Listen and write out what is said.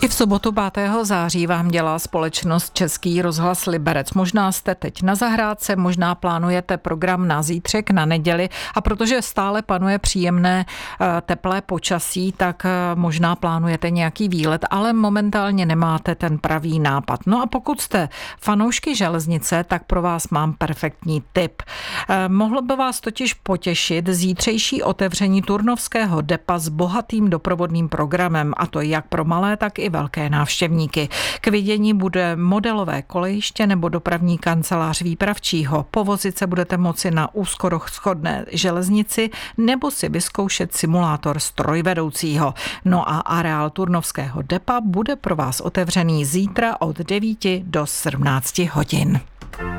Taky v sobotu 5. září vám dělá společnost Český rozhlas Liberec. Možná jste teď na zahrádce, možná plánujete program na zítřek, na neděli, a protože stále panuje příjemné teplé počasí, tak možná plánujete nějaký výlet, ale momentálně nemáte ten pravý nápad. No a pokud jste fanoušky železnice, tak pro vás mám perfektní tip. Mohlo by vás totiž potěšit zítřejší otevření turnovského depa s bohatým doprovodným programem, a to jak pro malé, tak i velké návštěvníky. K vidění bude modelové kolejiště nebo dopravní kancelář výpravčího. Povozit se budete moci na úzkorozchodné železnici nebo si vyzkoušet simulátor strojvedoucího. No a areál turnovského depa bude pro vás otevřený zítra od 9 do 17 hodin.